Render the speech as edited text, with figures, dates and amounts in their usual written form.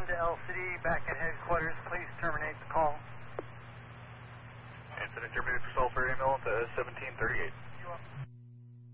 LCD back at headquarters. Please terminate the call. Incident terminated for Sulphur email to 1738.